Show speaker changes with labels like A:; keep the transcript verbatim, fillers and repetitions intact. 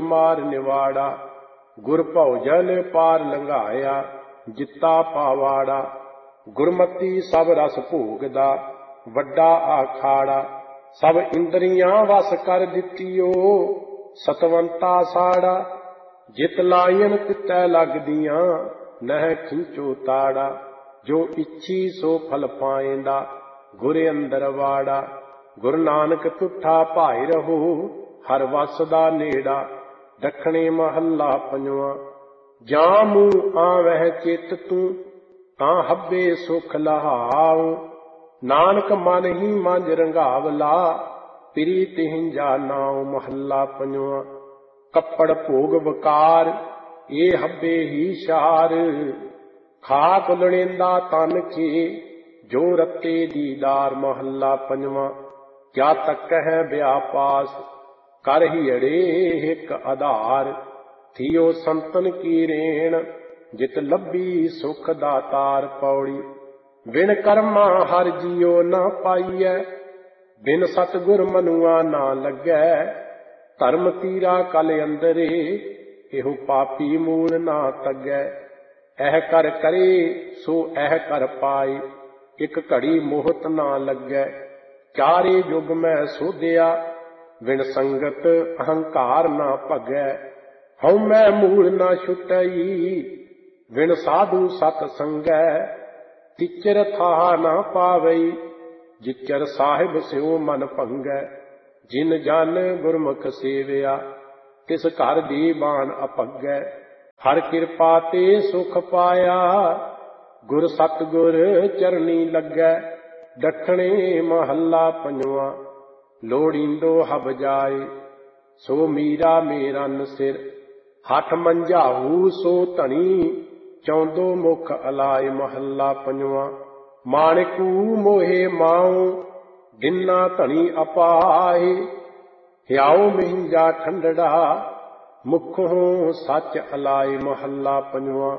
A: मार निवाड़ा। गुर भोजन पार लंघाया जिता पावाड़ा। गुरमती सब रस भोगदा वड्डा आखाड़ा। सब इंद्रियां वस कर दितियो सतवंता साड़ा। जित लायन पितै लगदियां नह खिंचो ताड़ा। जो इच्छी सो फल पाएंदा गुर अंदर वाड़ा। गुरु नानक तुठा भाई रहो हर वस दा नेड़ा। दखणे महला पंजवा। जां मूंह आवह चित तू तां हब्बे सुख लहाओ। नानक मन ही मंज रंगावला पिरी तिहिंजा नाव। महला पंजवा। कपड़ भोग वकार ये हब्बे ही शार। खाक लड़ेंदा तन के जो रते दीदार। महला पंजवा। क्या तक है व्यापास कर ही अड़े हिक आधार। थियो संतन की रेण जित लब्बी सुख दातार। पौड़ी। बिन कर्मा हर जियो न पाइयै बिन सतगुर मनुआ ना लगै। धर्म तीरा कल अंदरे एहो पापी मूल ना तगै। एह कर करे सो एह कर पाए एक घड़ी मोहत ना लगै। चारे युग मैं सोधिया बिन संगत अहंकार ना भगै। हऊँ मैं मूल ना छुटई बिन साधु सत संगै। तिचर था ना पावई जिचर साहिब स्यो मन भंगै। जिन जन गुरमुख सेविया तिस घर दीवान अपगै। हर किरपा ते सुख पाया गुर सतगुर चरनी लगै। दखणे महला पंजवा। लोड़ींदो हब जाए सो मीरा मेरन सिर। हठ मंझाऊ सो धनी चौंदो मुख अलाए। महला पंजवा। माणिकू मोहे माओ दिना धनी अपाए। हियाओ मिंजा ठंडड़ा मुखों सच अलाए। महला पंजवा।